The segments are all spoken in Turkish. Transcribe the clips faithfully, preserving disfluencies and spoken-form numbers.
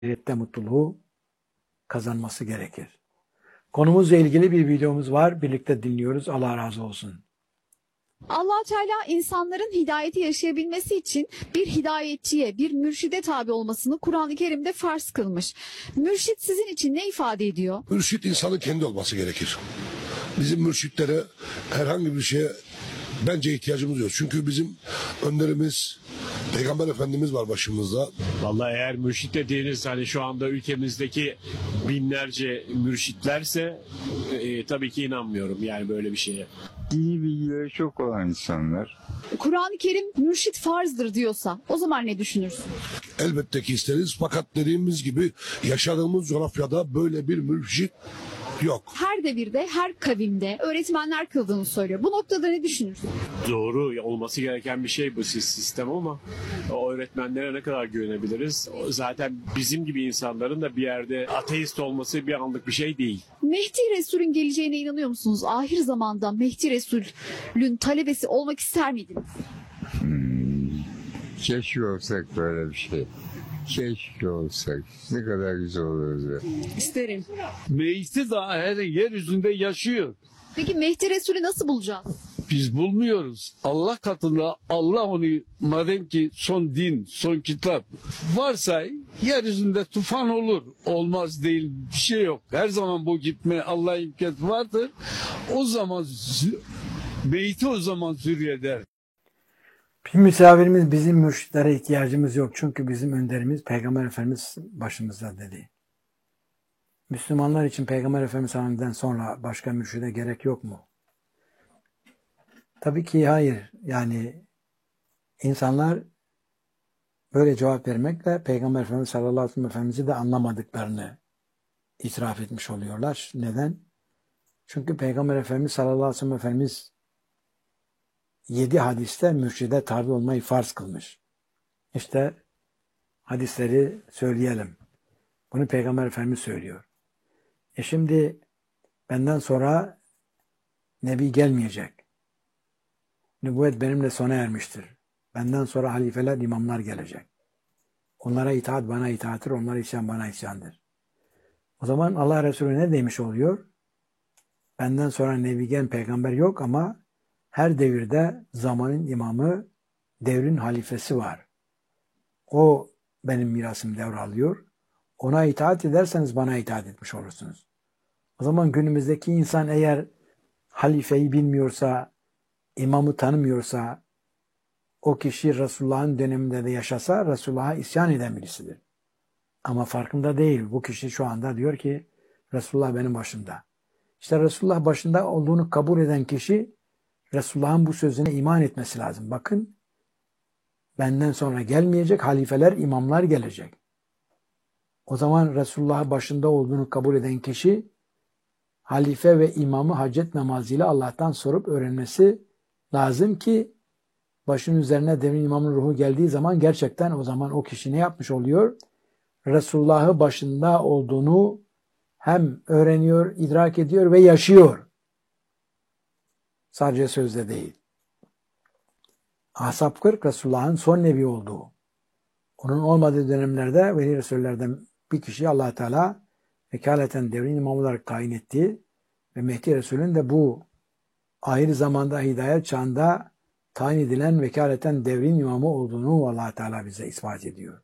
ahirette mutluluğu kazanması gerekir. Konumuzla ilgili bir videomuz var. Birlikte dinliyoruz. Allah razı olsun. Allah Teala insanların hidayeti yaşayabilmesi için bir hidayetçiye, bir mürşide tabi olmasını Kur'an-ı Kerim'de farz kılmış. Mürşit sizin için ne ifade ediyor? Mürşit insanın kendi olması gerekir. Bizim mürşitlere herhangi bir şeye bence ihtiyacımız yok. Çünkü bizim önderimiz, Peygamber Efendimiz var başımızda. Vallahi eğer mürşit dediğiniz hani şu anda ülkemizdeki binlerce mürşitlerse e, tabii ki inanmıyorum yani böyle bir şeye. Dini bilgileri çok olan insanlar. Kur'an-ı Kerim mürşit farzdır diyorsa o zaman ne düşünürsün? Elbette ki isteriz fakat dediğimiz gibi yaşadığımız coğrafyada böyle bir mürşit yok. Her devirde, her kavimde öğretmenler kıldığını söylüyor. Bu noktada ne düşünürsün? Doğru, olması gereken bir şey bu sistem ama o öğretmenlere ne kadar güvenebiliriz? O zaten bizim gibi insanların da bir yerde ateist olması bir anlık bir şey değil. Mehdi Resul'ün geleceğine inanıyor musunuz? Ahir zamanda Mehdi Resul'ün talebesi olmak ister miydiniz? Hmm, keşke olsak böyle bir şey. Keşke olsak. Ne kadar güzel olurdu. İsterim. Mehdi daha her yeryüzünde yaşıyor. Peki Mehdi Resul'ü nasıl bulacağız? Biz bulmuyoruz. Allah katında Allah onu madem ki son din, son kitap varsa yeryüzünde tufan olur. Olmaz değil bir şey yok. Her zaman bu gitme Allah imkanı vardır. O zaman Mehdi o zaman zürriyeder. Bir misafirimiz bizim mürşitlere ihtiyacımız yok. Çünkü bizim önderimiz Peygamber Efendimiz başımızda dedi. Müslümanlar için Peygamber Efendimiz Efendimiz'den sonra başka mürşide gerek yok mu? Tabii ki hayır. Yani insanlar böyle cevap vermekle Peygamber Efendimiz sallallahu aleyhi ve sellem Efendimiz'i de anlamadıklarını itiraf etmiş oluyorlar. Neden? Çünkü Peygamber Efendimiz sallallahu aleyhi ve sellem Efendimiz yedi hadiste mürşide tabi olmayı farz kılmış. İşte hadisleri söyleyelim. Bunu Peygamber Efendimiz söylüyor. E şimdi benden sonra Nebi gelmeyecek. Nübüvvet benimle sona ermiştir. Benden sonra halifeler, imamlar gelecek. Onlara itaat bana itaattir, onlara isyan bana isyandır. O zaman Allah Resulü ne demiş oluyor? Benden sonra Nebi gelen peygamber yok ama her devirde zamanın imamı, devrin halifesi var. O benim mirasımı devralıyor. Ona itaat ederseniz bana itaat etmiş olursunuz. O zaman günümüzdeki insan eğer halifeyi bilmiyorsa, imamı tanımıyorsa, o kişi Resulullah'ın döneminde de yaşasa Resulullah'a isyan eden birisidir. Ama farkında değil. Bu kişi şu anda diyor ki Resulullah benim başımda. İşte Resulullah başında olduğunu kabul eden kişi Resulullah'ın bu sözüne iman etmesi lazım. Bakın, benden sonra gelmeyecek halifeler, imamlar gelecek. O zaman Resulullah başında olduğunu kabul eden kişi halife ve imamı hacet namazıyla Allah'tan sorup öğrenmesi lazım ki başın üzerine devrin imamın ruhu geldiği zaman gerçekten o zaman o kişi ne yapmış oluyor? Resulullah'ı başında olduğunu hem öğreniyor, idrak ediyor ve yaşıyor. Sadece sözde değil. Ashab kırk Resulullah'ın son nebi olduğu. Onun olmadığı dönemlerde veli Resullerden bir kişi Allah Teala vekaleten devrin imam olarak tayin ettiği ve Mehdi Resul'ün de bu ahir zamanda hidayet çağında tayin edilen vekaleten devrin imamı olduğunu Allah Teala bize ispat ediyor.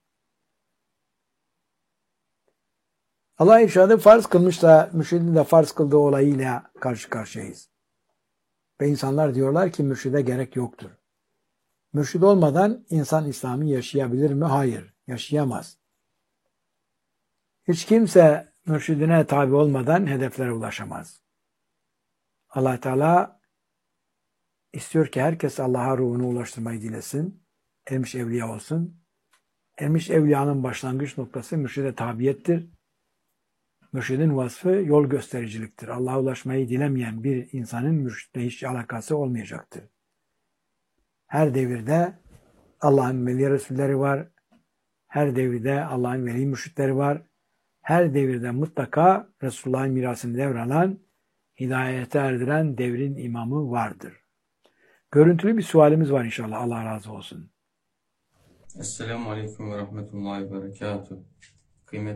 Allah irşadı farz kılmış da mürşidin de farz kıldığı olayıyla karşı karşıyayız. Ve insanlar diyorlar ki mürşide gerek yoktur. Mürşid olmadan insan İslam'ı yaşayabilir mi? Hayır, yaşayamaz. Hiç kimse mürşidine tabi olmadan hedeflere ulaşamaz. Allah Teala istiyor ki herkes Allah'a ruhunu ulaştırmayı dilesin, ermiş evliya olsun. Ermiş evliyanın başlangıç noktası mürşide tabiyettir. Mürşidin vasfı yol göstericiliktir. Allah'a ulaşmayı dilemeyen bir insanın mürşitle hiç alakası olmayacaktır. Her devirde Allah'ın veli Resulleri var. Her devirde Allah'ın veli mürşitleri var. Her devirde mutlaka Resulullah'ın mirasını devralan, hidayete erdiren devrin imamı vardır. Görüntülü bir sualimiz var inşallah. Allah razı olsun. Esselamu Aleyküm ve Rahmetullahi ve Berekatuhu.